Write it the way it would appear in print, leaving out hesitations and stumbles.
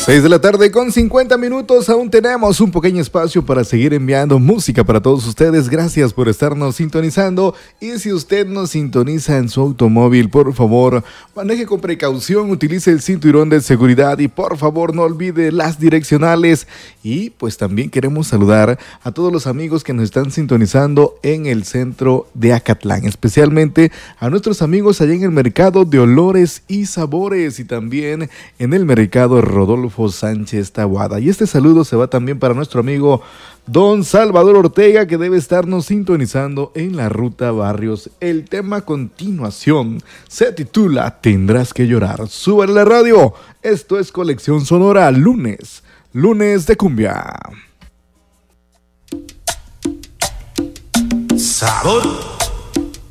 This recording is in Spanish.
6 de la tarde con 50 minutos, aún tenemos un pequeño espacio para seguir enviando música para todos ustedes. Gracias por estarnos sintonizando, y si usted nos sintoniza en su automóvil, por favor, maneje con precaución, utilice el cinturón de seguridad y por favor no olvide las direccionales. Y pues también queremos saludar a todos los amigos que nos están sintonizando en el centro de Acatlán, especialmente a nuestros amigos allá en el mercado de olores y sabores y también en el mercado Rodolfo Sánchez Taboada. Y este saludo se va también para nuestro amigo Don Salvador Ortega, que debe estarnos sintonizando en la ruta Barrios. El tema a continuación se titula Tendrás que llorar. Súbale la radio. Esto es Colección Sonora, lunes de cumbia. Sabor.